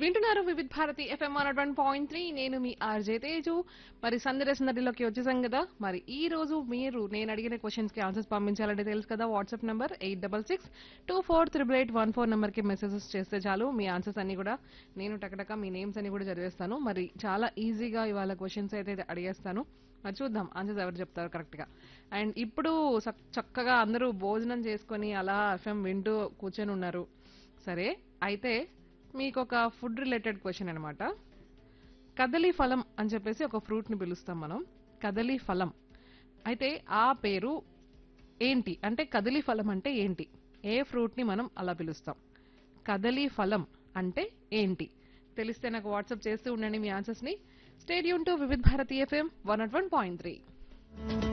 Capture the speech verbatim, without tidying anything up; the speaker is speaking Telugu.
వింటున్నారు Vividh Bharati FM one one point three. నేను మీ ఆర్జే తేజు. మరి సందడి సందడిలోకి వచ్చేసాం కదా. మరి ఈ రోజు మీరు నేను అడిగిన క్వశ్చన్స్ కి ఆన్సర్స్ పంపించాలంటే తెలుసు కదా, WhatsApp number eight double six two four triple eight one four number కి మెసేజెస్ చేస్తే చాలు. మీ ఆన్సర్స్ అన్ని కూడా నేను టకటక మీ నేమ్స్ అన్ని కూడా చదివేస్తాను. మరి చాలా ఈజీగా ఇవాళ క్వశ్చన్స్ అయితే అడిగేస్తాను. మరి చూద్దాం ఆన్సర్స్ ఎవరు చెప్తారు కరెక్ట్ గా. అండ్ ఇప్పుడు చక్- చక్కగా అందరూ భోజనం చేసుకొని అలా ఎఫ్ఎం వింటూ కూర్చొని ఉన్నారు. సరే, అయితే మీకు ఒక ఫుడ్ రిలేటెడ్ క్వశ్చన్ అన్నమాట. కదలి ఫలం అని చెప్పేసి ఒక ఫ్రూట్ ని పిలుస్తాం మనం. కదలి ఫలం అయితే ఆ పేరు ఏంటి? అంటే కదలి ఫలం అంటే ఏంటి? ఏ ఫ్రూట్ ని మనం అలా పిలుస్తాం? కదలి ఫలం అంటే ఏంటి? తెలిస్తే నాకు వాట్సాప్ చేస్తూ ఉండండి మీ ఆన్సర్స్ ని. Stadium to Vividh Bharati FM one not one point three.